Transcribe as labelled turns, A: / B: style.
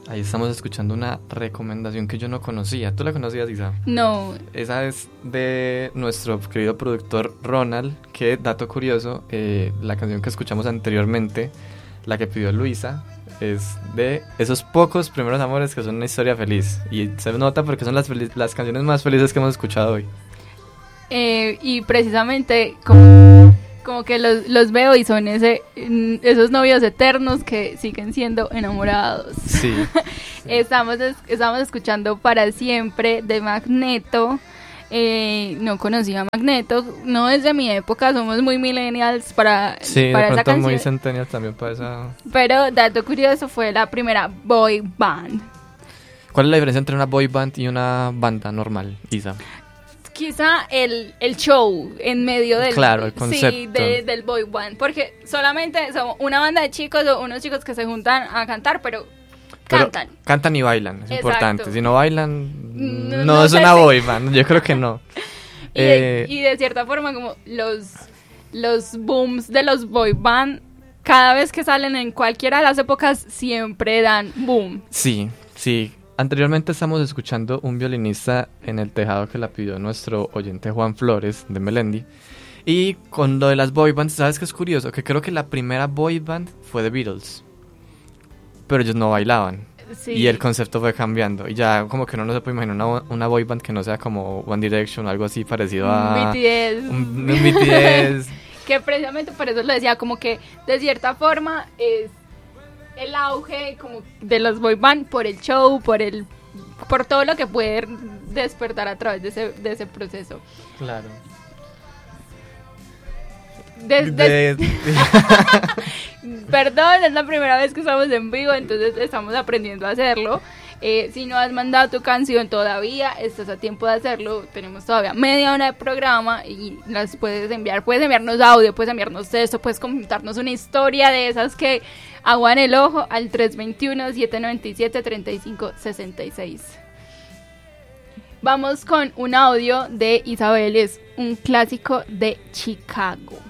A: Ahí estamos escuchando una recomendación que yo no conocía. ¿Tú la conocías, Isa?
B: No.
A: Esa es de nuestro querido productor Ronald, que, dato curioso, la canción que escuchamos anteriormente, la que pidió Luisa, es de esos pocos primeros amores que son una historia feliz. Y se nota porque son las canciones más felices que hemos escuchado hoy.
B: Y precisamente como que los veo y son esos novios eternos que siguen siendo enamorados.
A: Sí.
B: Estamos escuchando Para Siempre de Magneto. No conocía a Magneto, no es de mi época, somos muy millennials para
A: de
B: esa
A: pronto
B: canción.
A: muy centennials también para esa.
B: Pero dato curioso, fue la primera boy band.
A: ¿Cuál es la diferencia entre una boy band y una banda normal, Isa?
B: Quizá el show en medio del,
A: claro, el concepto.
B: Sí, del boy band, porque solamente somos una banda de chicos o unos chicos que se juntan a cantar, pero cantan.
A: Cantan y bailan, es
B: Exacto.
A: importante. Si no bailan,
B: no
A: es una boy band, yo creo que no.
B: y de cierta forma, como los booms de los boy band, cada vez que salen en cualquiera de las épocas, siempre dan boom.
A: Sí. Anteriormente estamos escuchando un violinista en el tejado que la pidió nuestro oyente Juan Flores de Melendi. Y con lo de las boy bands, ¿sabes qué es curioso? Que creo que la primera boy band fue The Beatles, pero ellos no bailaban. Sí. Y el concepto fue cambiando. Y ya como que uno no se puede imaginar una boy band que no sea como One Direction o algo así parecido a
B: BTS.
A: Un BTS.
B: Que precisamente por eso lo decía, como que de cierta forma es el auge como de los boy band por el show, por todo lo que puede despertar a través de ese proceso.
A: Claro.
B: Perdón, es la primera vez que estamos en vivo, entonces estamos aprendiendo a hacerlo. Si no has mandado tu canción todavía, estás a tiempo de hacerlo. Tenemos todavía media hora de programa y las puedes enviar. Puedes enviarnos audio, puedes enviarnos texto, puedes comentarnos una historia de esas que aguan el ojo al 321-797-3566. Vamos con un audio de Isabel, es un clásico de Chicago.